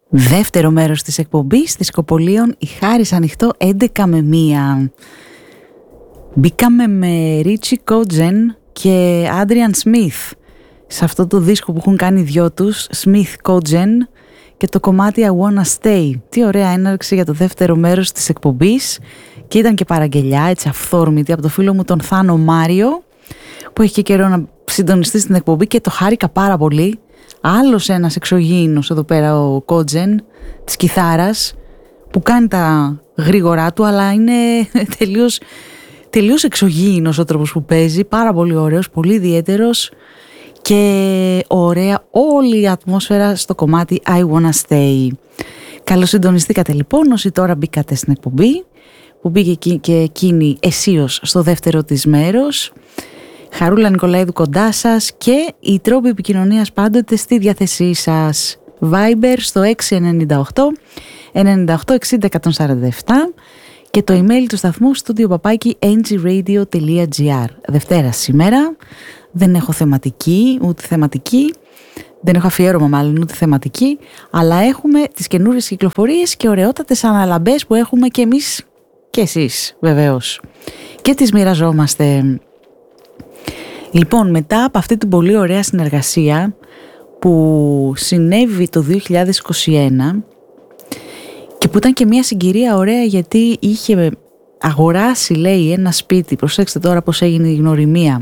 Δεύτερο μέρος της εκπομπής Δισκοπολίων, η Χάρις ανοιχτό 11 με 1. Μπήκαμε με Ρίτσι Κότζεν και Άντριαν Σμιθ σε αυτό το δίσκο που έχουν κάνει οι δυο τους, Σμιθ Κότζεν, και το κομμάτι I Wanna Stay. Τι ωραία έναρξη για το δεύτερο μέρος της εκπομπής, και ήταν και παραγγελιά έτσι αυθόρμητη από το φίλο μου τον Θάνο Μάριο, που έχει και καιρό να συντονιστεί στην εκπομπή και το χάρηκα πάρα πολύ. Άλλος ένας εξωγήινος εδώ πέρα, ο Κότζεν της κιθάρας, που κάνει τα γρήγορά του, αλλά είναι τελείως εξωγήινος ο τρόπος που παίζει, πάρα πολύ ωραίος, πολύ ιδιαίτερος, και ωραία όλη η ατμόσφαιρα στο κομμάτι I Wanna Stay. Καλώς συντονιστήκατε λοιπόν όσοι τώρα μπήκατε στην εκπομπή, που μπήκε και εκείνη αισίως στο δεύτερο της μέρος. Χαρούλα Νικολαίδου κοντά σας και οι τρόποι επικοινωνίας πάντοτε στη διάθεσή σας. Viber στο 698 98 60 147 και το email του σταθμού studio@ngradio.gr. Δευτέρα σήμερα, δεν έχω θεματική, ούτε θεματική, δεν έχω αφιέρωμα μάλλον ούτε θεματική, αλλά έχουμε τις καινούριες κυκλοφορίες και ωραιότατες αναλαμπές που έχουμε και εμείς και εσείς βεβαίως, και τις μοιραζόμαστε. Λοιπόν, μετά από αυτή την πολύ ωραία συνεργασία που συνέβη το 2021 και που ήταν και μια συγκυρία ωραία, γιατί είχε αγοράσει, λέει, ένα σπίτι, προσέξτε τώρα πώς έγινε η γνωριμία,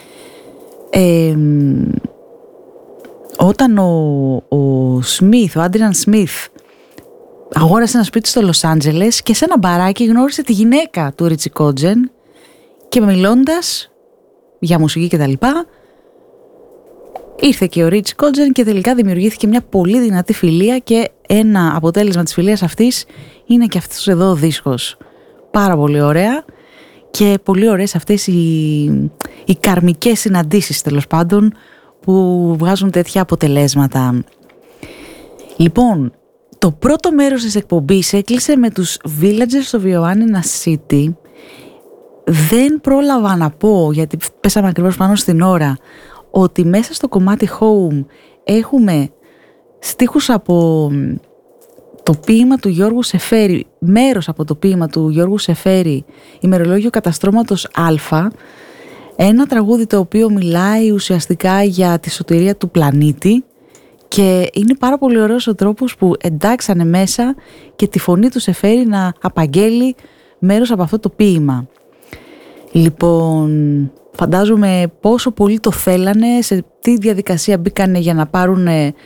όταν ο Σμιθ, ο Άντριαν Σμιθ, αγόρασε ένα σπίτι στο Λος Άντζελες και σε ένα μπαράκι γνώρισε τη γυναίκα του Ρίτσι Κότζεν, και μιλώντας για μουσική και τα λοιπά, ήρθε και ο Ρίτσι Κότζεν και τελικά δημιουργήθηκε μια πολύ δυνατή φιλία, και ένα αποτέλεσμα της φιλίας αυτής είναι και αυτός εδώ ο δίσκος. Πάρα πολύ ωραία, και πολύ ωραίες αυτές οι καρμικές συναντήσεις, τέλος πάντων, που βγάζουν τέτοια αποτελέσματα. Λοιπόν, το πρώτο μέρος της εκπομπής έκλεισε με τους Villagers of Ioannina City. Δεν πρόλαβα να πω, γιατί πέσαμε ακριβώς πάνω στην ώρα, ότι μέσα στο κομμάτι Home έχουμε στίχους από το ποίημα του Γιώργου Σεφέρη, μέρος από το ποίημα του Γιώργου Σεφέρη, ημερολόγιο καταστρώματος Α, ένα τραγούδι το οποίο μιλάει ουσιαστικά για τη σωτηρία του πλανήτη, και είναι πάρα πολύ ωραίος ο τρόπος που εντάξανε μέσα και τη φωνή του Σεφέρη να απαγγέλει μέρος από αυτό το ποίημα. Λοιπόν, φαντάζομαι πόσο πολύ το θέλανε, σε τι διαδικασία μπήκανε για να πάρουν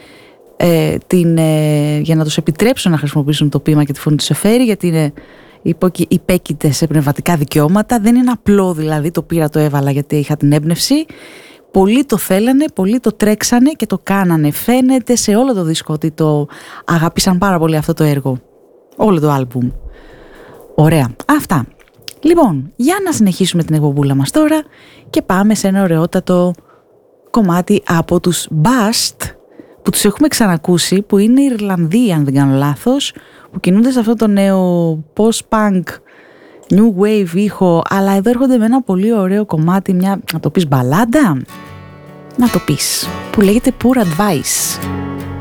για να τους επιτρέψουν να χρησιμοποιήσουν το ποίημα και τη φωνή του Σεφέρη, γιατί είναι υπέκειται σε πνευματικά δικαιώματα. Δεν είναι απλό δηλαδή το πήρα, το έβαλα γιατί είχα την έμπνευση. Πολλοί το θέλανε, πολλοί το τρέξανε και το κάνανε. Φαίνεται σε όλο το δίσκο ότι το αγάπησαν πάρα πολύ αυτό το έργο, όλο το άλμπουμ. Ωραία, αυτά. Λοιπόν, για να συνεχίσουμε την εκπομπούλα μας τώρα και πάμε σε ένα ωραιότατο κομμάτι από τους Bast, που τους έχουμε ξανακούσει, που είναι Ιρλανδοί αν δεν κάνω λάθος, που κινούνται σε αυτό το νέο post-punk, new wave ήχο, αλλά εδώ έρχονται με ένα πολύ ωραίο κομμάτι, μια, να το πεις μπαλάντα, να το πεις, που λέγεται Poor Advice.